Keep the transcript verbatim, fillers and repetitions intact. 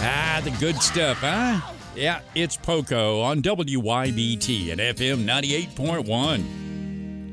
Ah, the good stuff, huh? Yeah, it's Poco on W Y B T and F M ninety-eight point one.